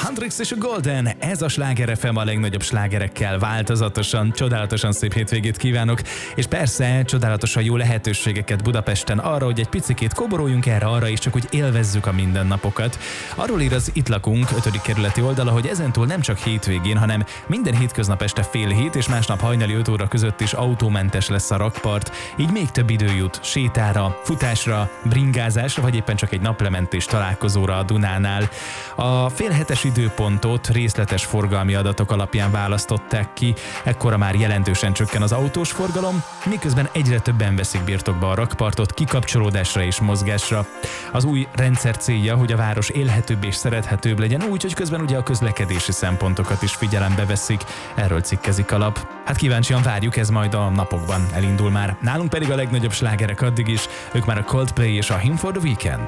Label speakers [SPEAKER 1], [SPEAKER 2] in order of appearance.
[SPEAKER 1] Handrix és a Golden, ez a Sláger FM a legnagyobb slágerekkel változatosan, csodálatosan szép hétvégét kívánok, és persze csodálatosan jó lehetőségeket Budapesten arra, hogy egy picikét koboroljunk erre-arra, és csak úgy élvezzük a mindennapokat. Arról ír az Itt lakunk 5. kerületi oldala, hogy ezentúl nem csak hétvégén, hanem minden hétköznap este fél hét és másnap hajnali 5 óra között is autómentes lesz a rakpart, így még több idő jut sétára, futásra, bringázásra, vagy éppen csak egy naplementés találkozóra a Dunánál. A fél hetes időpontot részletes forgalmi adatok alapján választották ki, ekkora már jelentősen csökken az autós forgalom, miközben egyre többen veszik birtokba a rakpartot kikapcsolódásra és mozgásra. Az új rendszer célja, hogy a város élhetőbb és szerethetőbb legyen úgy, hogy közben ugye a közlekedési szempontokat is figyelembe veszik, erről cikkezik a lap. Hát kíváncsian várjuk, ez majd a napokban elindul már. Nálunk pedig a legnagyobb slágerek addig is, ők már a Coldplay és a Hymn for the Weekend.